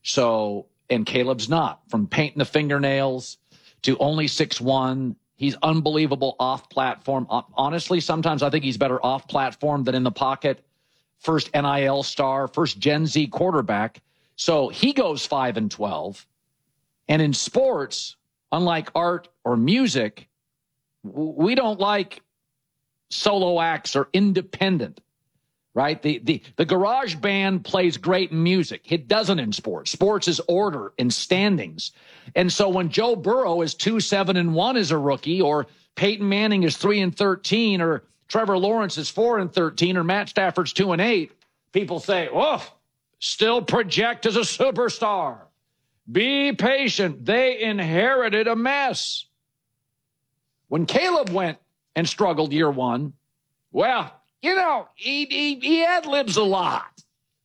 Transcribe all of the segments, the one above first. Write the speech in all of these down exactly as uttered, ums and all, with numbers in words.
So, and Caleb's not. From painting the fingernails to only six one, he's unbelievable off-platform. Honestly, sometimes I think he's better off-platform than in the pocket. First N I L star, first Gen Z quarterback. So he goes five and twelve. And in sports, unlike art or music, we don't like solo acts or independent, right? The, the, the garage band plays great music. It doesn't in sports. Sports is order and standings. And so when Joe Burrow is two, seven, and one as a rookie, or Peyton Manning is three and thirteen, or Trevor Lawrence is four and thirteen, or Matt Stafford's two and eight, people say, oh, still project as a superstar. Be patient. They inherited a mess. When Caleb went and struggled year one, well, you know, he, he, he ad-libs a lot.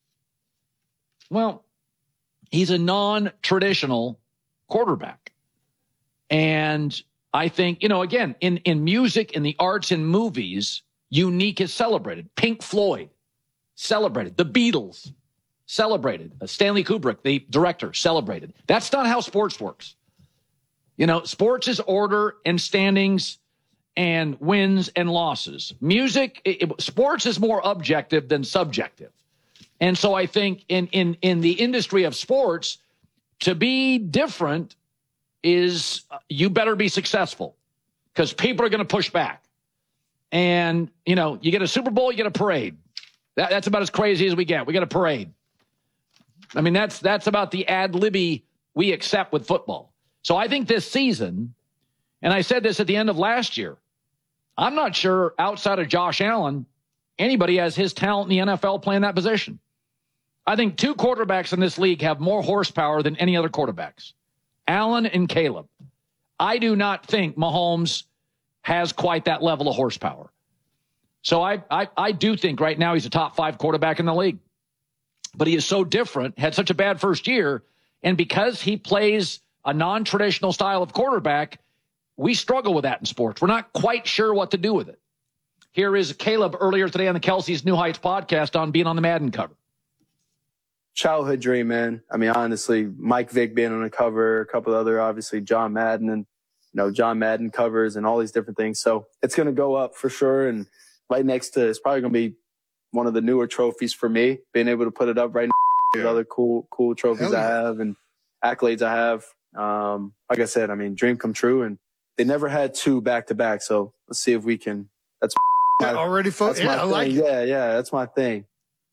Well, he's a non-traditional quarterback. And I think, you know, again, in, in music, in the arts, in movies, unique is celebrated. Pink Floyd, celebrated. The Beatles, celebrated. Uh, Stanley Kubrick, the director, celebrated. That's not how sports works. You know, sports is order and standings and wins and losses. Music, it, it, sports is more objective than subjective. And so I think in, in, in the industry of sports, to be different is uh, you better be successful because people are going to push back. And, you know, you get a Super Bowl, you get a parade. That, that's about as crazy as we get. We get a parade. I mean, that's that's about the ad-libby we accept with football. So I think this season, and I said this at the end of last year, I'm not sure outside of Josh Allen, anybody has his talent in the N F L playing that position. I think two quarterbacks in this league have more horsepower than any other quarterbacks, Allen and Caleb. I do not think Mahomes has quite that level of horsepower. So I, I, I do think right now he's a top five quarterback in the league. But he is so different, had such a bad first year, and because he plays a non-traditional style of quarterback, we struggle with that in sports. We're not quite sure what to do with it. Here is Caleb earlier today on the Kelsey's New Heights podcast on being on the Madden cover. Childhood dream, man. I mean, honestly, Mike Vick being on the cover, a couple other, obviously, John Madden and, you know, John Madden covers and all these different things. So it's going to go up for sure. And right next to, it's probably going to be one of the newer trophies for me, being able to put it up right next to other cool, cool trophies yeah. I have and accolades I have. Um, like I said, I mean, dream come true. And they never had two back to back. So let's see if we can, that's my, already fo- that's yeah, my I thing. like it. Yeah. Yeah. That's my thing.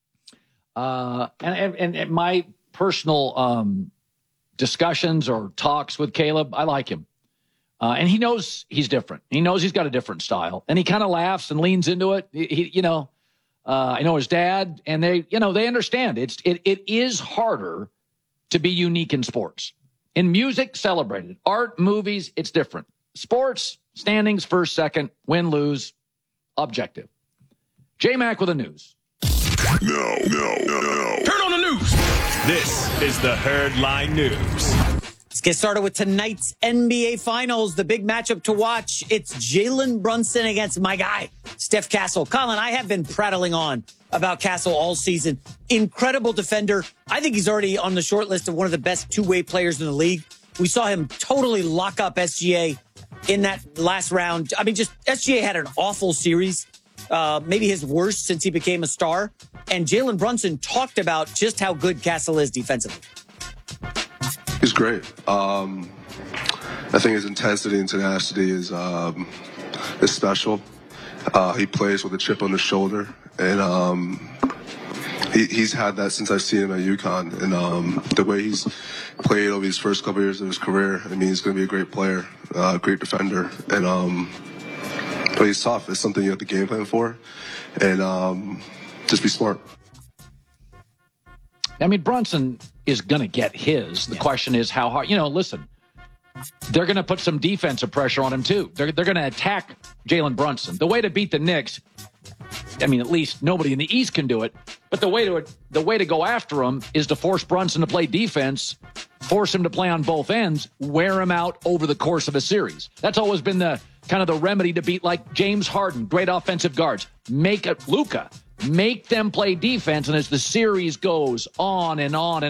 Uh, and, and, and my personal um, discussions or talks with Caleb, I like him. Uh, and he knows he's different. He knows he's got a different style. And he kind of laughs and leans into it. He, he, you know, uh, I know his dad, and they, you know, they understand. It's it it is harder to be unique in sports. In music, celebrated. Art, movies, it's different. Sports, standings, first, second, win, lose, objective. J-Mac with the news. No, no, no, no. Turn on the news. This is the Herdline News. Let's get started with tonight's N B A Finals. The big matchup to watch. It's Jalen Brunson against my guy, Steph Castle. Colin, I have been prattling on about Castle all season. Incredible defender. I think he's already on the short list of one of the best two-way players in the league. We saw him totally lock up S G A in that last round. I mean, just S G A had an awful series. Uh, maybe his worst since he became a star. And Jalen Brunson talked about just how good Castle is defensively. He's great. Um, I think his intensity and tenacity is um, is special. Uh, he plays with a chip on his shoulder, and um, he, he's had that since I've seen him at UConn. And um, the way he's played over these first couple years of his career, I mean, he's going to be a great player, a uh, great defender, and um, but he's tough. It's something you have to game plan for, and um, just be smart. I mean, Brunson is going to get his. The yeah. question is how hard. You know, listen, they're going to put some defensive pressure on him, too. They're, they're going to attack Jalen Brunson. The way to beat the Knicks, I mean, at least nobody in the East can do it, but the way to the way to go after him is to force Brunson to play defense, force him to play on both ends, wear him out over the course of a series. That's always been the kind of the remedy to beat, like James Harden, great offensive guards. Make it Luka. Make them play defense, and as the series goes on and on and